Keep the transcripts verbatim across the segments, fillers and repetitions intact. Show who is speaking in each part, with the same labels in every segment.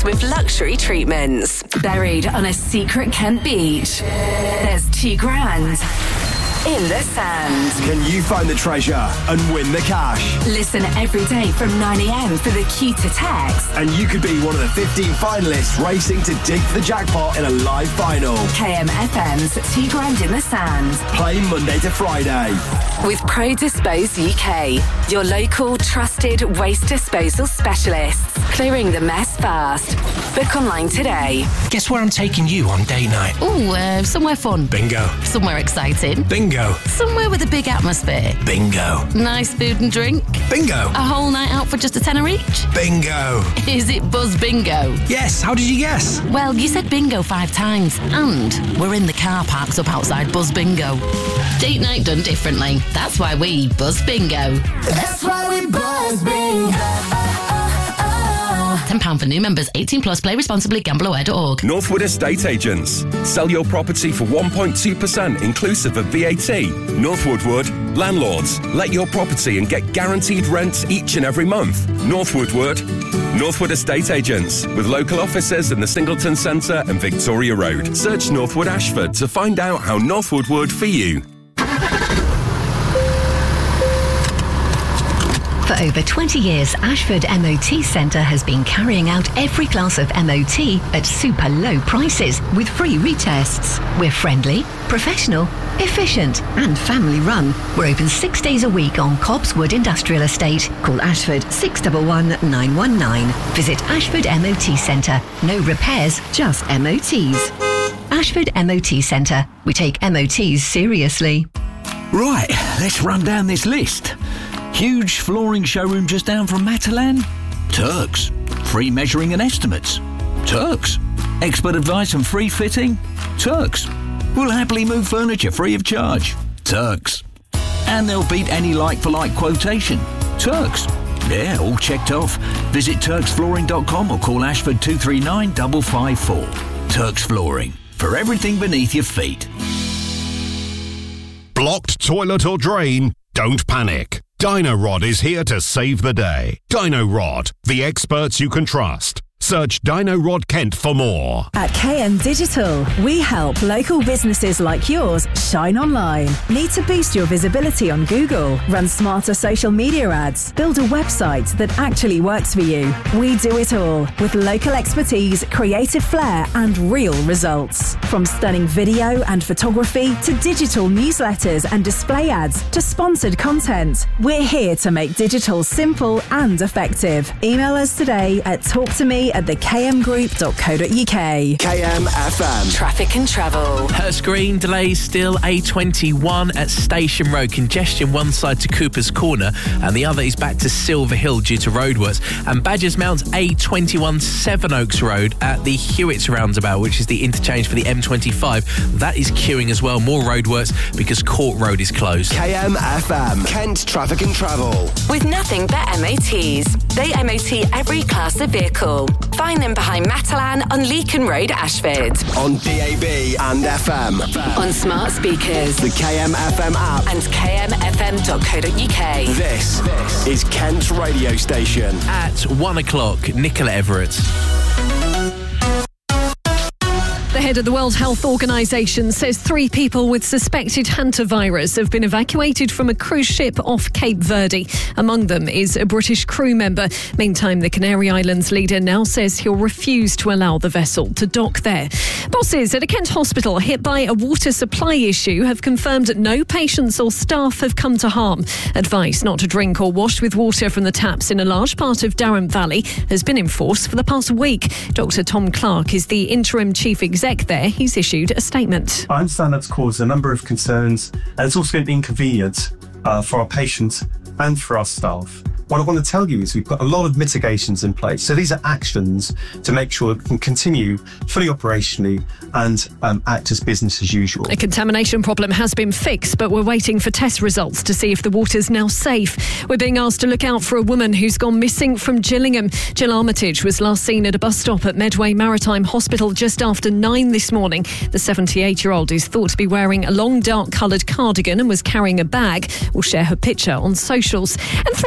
Speaker 1: with luxury treatments. Buried on a secret Kent beach, there's two grand in the sand.
Speaker 2: Can you find the treasure and win the cash?
Speaker 1: Listen every day from nine a.m. for the cue to text.
Speaker 2: And you could be one of the fifteen finalists racing to dig for the jackpot in a live final.
Speaker 1: K M F M's Two Grand in the Sand.
Speaker 2: Play Monday to Friday.
Speaker 1: With Pro Dispose U K, your local trusted waste disposal specialists. Clearing the mess fast. Book online today.
Speaker 3: Guess where I'm taking you on date night?
Speaker 4: Ooh, uh, somewhere fun.
Speaker 3: Bingo.
Speaker 4: Somewhere exciting.
Speaker 3: Bingo.
Speaker 4: Somewhere with a big atmosphere.
Speaker 3: Bingo.
Speaker 4: Nice food and drink.
Speaker 3: Bingo.
Speaker 4: A whole night out for just a tenner each.
Speaker 3: Bingo.
Speaker 4: Is it Buzz Bingo?
Speaker 3: Yes, how did you guess?
Speaker 4: Well, you said bingo five times, and we're in the car parks up outside Buzz Bingo. Date night done differently. That's why we Buzz Bingo.
Speaker 5: That's why we Buzz Bingo.
Speaker 4: ten pounds for new members, eighteen plus, play responsibly, gamble aware dot org.
Speaker 6: Northwood Estate Agents. Sell your property for one point two percent inclusive of V A T. Northwood would. Landlords, let your property and get guaranteed rents each and every month. Northwood would. Northwood Estate Agents, with local offices in the Singleton Centre and Victoria Road. Search Northwood Ashford to find out how Northwood would for you.
Speaker 7: For over twenty years, Ashford M O T Centre has been carrying out every class of M O T at super low prices with free retests. We're friendly, professional, efficient and family run. We're open six days a week on Cobbswood Industrial Estate. Call Ashford six one one, nine one nine. Visit Ashford M O T Centre. No repairs, just M O Ts. Ashford M O T Centre. We take M O Ts seriously.
Speaker 8: Right, let's run down this list. Huge flooring showroom just down from Matalan? Turks. Free measuring and estimates? Turks. Expert advice and free fitting? Turks. We'll happily move furniture free of charge? Turks. And they'll beat any like-for-like quotation? Turks. Yeah, all checked off. Visit turks flooring dot com or call Ashford two three nine, five five four. Turks Flooring. For everything beneath your feet.
Speaker 9: Blocked toilet or drain? Don't panic. Dino-Rod is here to save the day. Dino-Rod, the experts you can trust. Search Dino-Rod Kent for more.
Speaker 10: At K M Digital, we help local businesses like yours shine online. Need to boost your visibility on Google? Run smarter social media ads? Build a website that actually works for you? We do it all with local expertise, creative flair and real results. From stunning video and photography to digital newsletters and display ads to sponsored content, we're here to make digital simple and effective. Email us today at talk to me at the k m group dot co dot u k.
Speaker 2: K M F M.
Speaker 1: Traffic and travel.
Speaker 11: Hurst Green delays still. A twenty-one at Station Road. Congestion one side to Cooper's Corner and the other is back to Silver Hill due to roadworks. And Badgers Mount A twenty-one Sevenoaks Road at the Hewitts roundabout, which is the interchange for the M twenty-five. That is queuing as well. More roadworks because Court Road is closed.
Speaker 2: K M F M. Kent Traffic and Travel.
Speaker 1: With nothing but M O Ts. They M O T every class of vehicle. Find them behind Matalan on Leakin Road, Ashford.
Speaker 2: On D A B and F M.
Speaker 1: On smart speakers.
Speaker 2: The K M F M app.
Speaker 1: And k m f m dot co dot u k.
Speaker 2: This, this is Kent's radio station.
Speaker 11: At one o'clock, Nicola Everett.
Speaker 12: The head of the World Health Organization says three people with suspected hantavirus have been evacuated from a cruise ship off Cape Verde. Among them is a British crew member. Meantime, the Canary Islands leader now says he'll refuse to allow the vessel to dock there. Bosses at a Kent hospital hit by a water supply issue have confirmed that no patients or staff have come to harm. Advice not to drink or wash with water from the taps in a large part of Durham Valley has been in force for the past week. Doctor Tom Clark is the interim chief executive there. He's issued a statement.
Speaker 13: I understand that's caused a number of concerns and it's also an inconvenience uh, for our patients and for our staff. What I want to tell you is we've put a lot of mitigations in place. So these are actions to make sure it can continue fully operationally and um, act as business as usual.
Speaker 12: A contamination problem has been fixed, but we're waiting for test results to see if the water's now safe. We're being asked to look out for a woman who's gone missing from Gillingham. Jill Armitage was last seen at a bus stop at Medway Maritime Hospital just after nine this morning. The seventy-eight-year-old is thought to be wearing a long dark coloured cardigan and was carrying a bag. We'll share her picture on socials. And three lions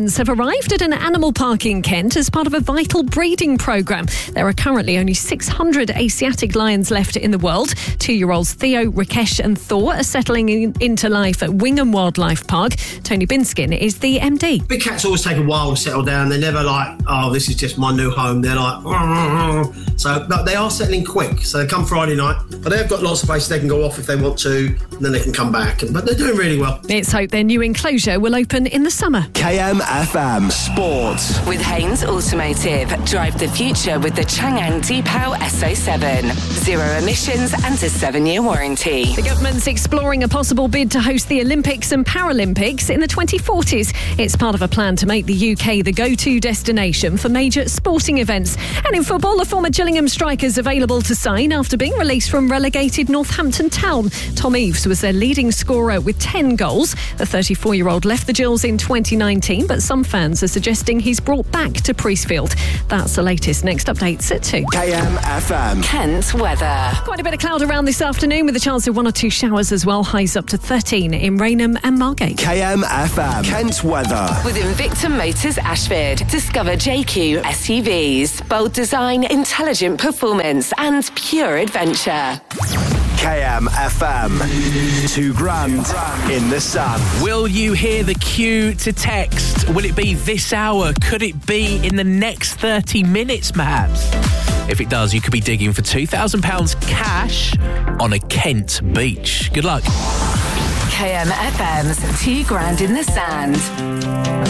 Speaker 12: lions have arrived at an animal park in Kent as part of a vital breeding programme. There are currently only six hundred Asiatic lions left in the world. Two-year-olds Theo, Rakesh and Thor are settling in, into life at Wingham Wildlife Park. Tony Binskin is the M D.
Speaker 14: Big cats always take a while to settle down. They're never like, oh, this is just my new home. They're like, mm-hmm. so but they are settling quick. So they come Friday night, but they've got lots of space. They can go off if they want to, and then they can come back. But they're doing really well.
Speaker 12: It's hoped their new enclosure will open in the summer.
Speaker 2: K M F M Sports.
Speaker 1: With Haynes Automotive, drive the future with the Chang'an Deepao S O seven. Zero emissions and a seven-year warranty.
Speaker 12: The government's exploring a possible bid to host the Olympics and Paralympics in the twenty forties. It's part of a plan to make the U K the go-to destination for major sporting events. And in football, a former Gillingham striker is available to sign after being released from relegated Northampton Town. Tom Eaves was their leading scorer with ten goals. The thirty-four-year-old left the Gills in twenty nineteen, but some fans are suggesting he's brought back to Priestfield. That's the latest. Next updates at two.
Speaker 2: K M F M.
Speaker 1: Kent weather.
Speaker 12: Quite a bit of cloud around this afternoon with a chance of one or two showers as well. Highs up to thirteen in Rainham and Margate.
Speaker 2: K M F M. Kent weather.
Speaker 1: With Invicta Motors Ashford. Discover J Q S U Vs. Bold design, intelligent performance and pure adventure.
Speaker 2: K M F M. Two grand in the sun.
Speaker 11: Will you hear the cue to text? Will it be this hour? Could it be in the next thirty minutes, perhaps? If it does, you could be digging for two thousand pounds cash on a Kent beach. Good luck.
Speaker 1: K M F M's Two Grand in the Sand.